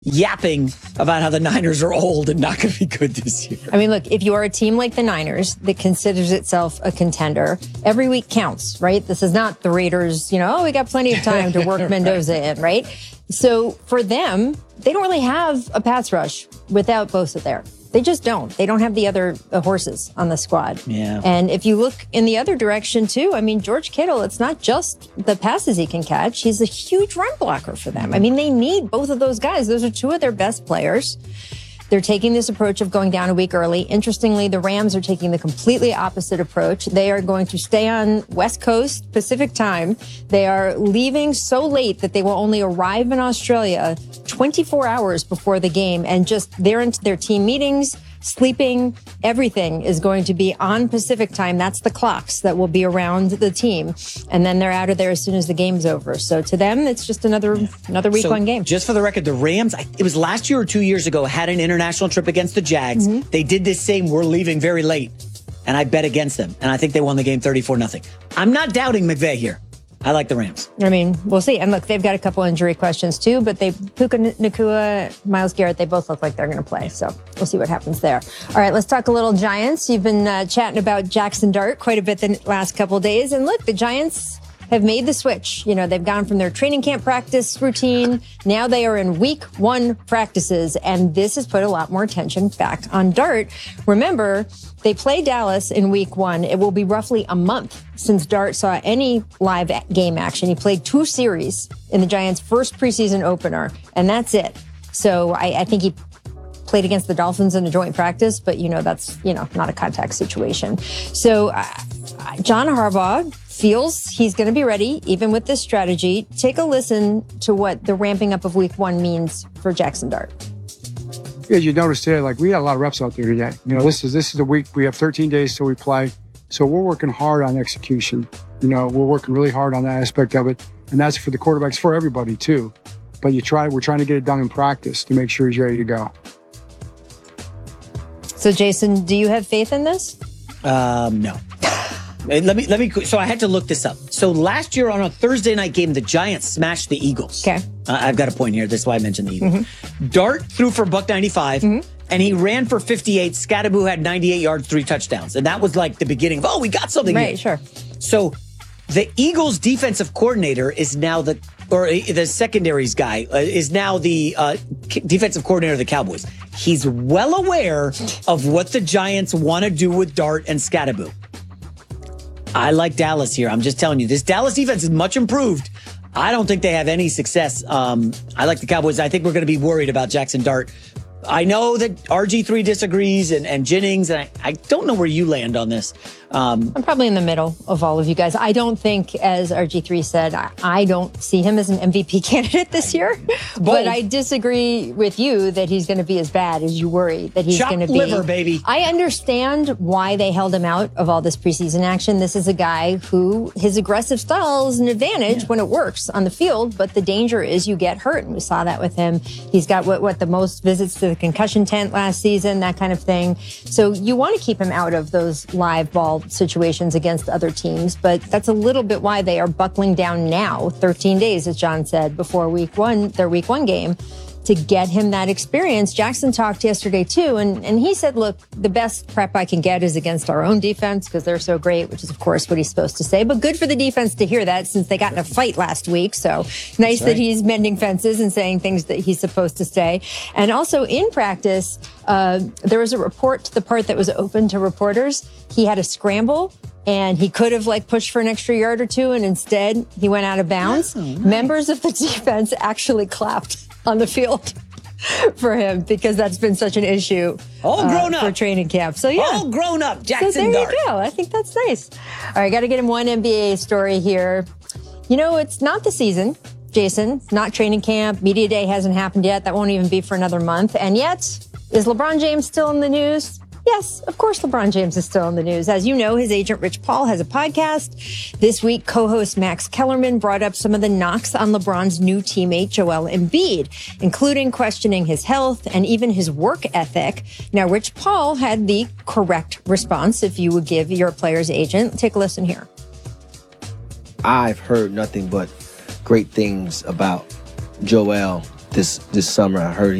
yapping about how the Niners are old and not going to be good this year. I mean, look, if you are a team like the Niners that considers itself a contender, every week counts, right? This is not the Raiders, we got plenty of time to work Mendoza in, right? So for them, they don't really have a pass rush without Bosa there. They just don't. They don't have the other horses on the squad. Yeah. And if you look in the other direction, too, I mean, George Kittle, it's not just the passes he can catch. He's a huge run blocker for them. I mean, they need both of those guys. Those are two of their best players. They're taking this approach of going down a week early. Interestingly, the Rams are taking the completely opposite approach. They are going to stay on West Coast Pacific time. They are leaving so late that they will only arrive in Australia 24 hours before the game, and just they're into their team meetings, sleeping, everything is going to be on Pacific time. That's the clocks that will be around the team. And then they're out of there as soon as the game's over. So to them, it's just another week one game. Just for the record, the Rams, it was last year or 2 years ago, had an international trip against the Jags. Mm-hmm. They did this same, we're leaving very late. And I bet against them. And I think they won the game 34-0. I'm not doubting McVay here. I like the Rams. I mean, we'll see. And look, they've got a couple injury questions too, but Puka Nacua, Myles Garrett, they both look like they're going to play. So we'll see what happens there. All right, let's talk a little Giants. You've been chatting about Jackson Dart quite a bit the last couple of days. And look, the Giants have made the switch. They've gone from their training camp practice routine. Now they are in week one practices, and this has put a lot more attention back on Dart. Remember, they play Dallas in week one. It will be roughly a month since Dart saw any live game action. He played 2 series in the Giants' first preseason opener, and that's it. So I think he played against the Dolphins in a joint practice, but that's not a contact situation. So John Harbaugh feels he's going to be ready, even with this strategy. Take a listen to what the ramping up of week one means for Jackson Dart. Yeah, you noticed there, we had a lot of reps out there today. This is the week. We have 13 days till we play. So we're working hard on execution. We're working really hard on that aspect of it. And that's for the quarterbacks, for everybody too. But we're trying to get it done in practice to make sure he's ready to go. So Jason, do you have faith in this? No. Let me. So I had to look this up. So last year on a Thursday night game, the Giants smashed the Eagles. Okay. I've got a point here. That's why I mentioned the Eagles. Mm-hmm. Dart threw for $195, and he ran for 58. Scatterbo had 98 yards, 3 touchdowns. And that was like the beginning of, we got something here. Right, sure. So the Eagles defensive coordinator is now the secondaries guy is now the defensive coordinator of the Cowboys. He's well aware of what the Giants want to do with Dart and Scatterbo. I like Dallas here. I'm just telling you, this Dallas defense is much improved. I don't think they have any success. I like the Cowboys. I think we're going to be worried about Jackson Dart. I know that RG3 disagrees and Jennings, and I don't know where you land on this. I'm probably in the middle of all of you guys. I don't think, as RG3 said, I don't see him as an MVP candidate this year. But I disagree with you that he's going to be as bad as you worry that he's going to be. Liver, baby. I understand why they held him out of all this preseason action. This is a guy who his aggressive style is an advantage when it works on the field, but the danger is you get hurt. And we saw that with him. He's got what the most visits to the concussion tent last season, that kind of thing. So you want to keep him out of those live ball situations against other teams, but that's a little bit why they are buckling down now, 13 days, as John said, before their week one game, to get him that experience. Jackson talked yesterday too, and he said, look, the best prep I can get is against our own defense because they're so great, which is of course what he's supposed to say, but good for the defense to hear that since they got in a fight last week. So nice that he's mending fences and saying things that he's supposed to say. And also in practice, there was a report to the part that was open to reporters. He had a scramble and he could have pushed for an extra yard or two, and instead he went out of bounds. Oh, nice. Members of the defense actually clapped on the field for him because that's been such an issue all grown up for training camp. So yeah, all grown up. Jackson so there Dart. You go. I think that's nice. All right, got to get him one NBA story here. It's not the season, Jason. Not training camp. Media day hasn't happened yet. That won't even be for another month. And yet, is LeBron James still in the news? Yes, of course LeBron James is still in the news. As you know, his agent Rich Paul has a podcast. This week, co-host Max Kellerman brought up some of the knocks on LeBron's new teammate Joel Embiid, including questioning his health and even his work ethic. Now, Rich Paul had the correct response, if you would give your player's agent. Take a listen here. I've heard nothing but great things about Joel this summer. I heard